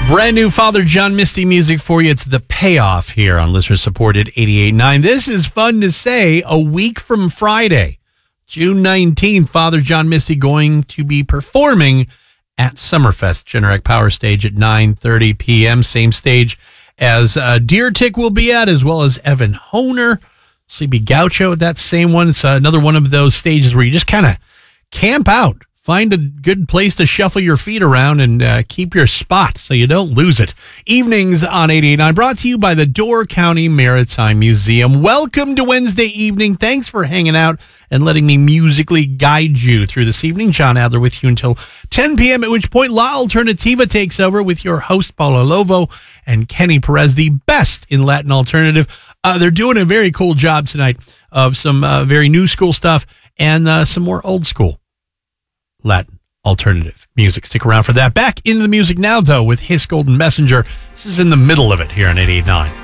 Brand new Father John Misty music for you. It's The Payoff here on listener-supported 88.9. This is fun to say. A week from Friday, June 19th, Father John Misty going to be performing at Summerfest, Generac Power Stage at 9:30 p.m. Same stage as Deer Tick will be at, as well as Evan Honer, Sleepy Gaucho at that same one. It's another one of those stages where you just kind of camp out. Find a good place to shuffle your feet around and keep your spot so you don't lose it. Evenings on 88.9, brought to you by the Door County Maritime Museum. Welcome to Wednesday evening. Thanks for hanging out and letting me musically guide you through this evening. John Adler with you until 10 p.m., at which point La Alternativa takes over with your host, Paulo Lovo and Kenny Perez, the best in Latin alternative. They're doing a very cool job tonight of some very new school stuff and some more old school Latin alternative music. Stick around for that. Back into the music now, though, with His Golden Messenger. This is in the middle of it here on 88.9.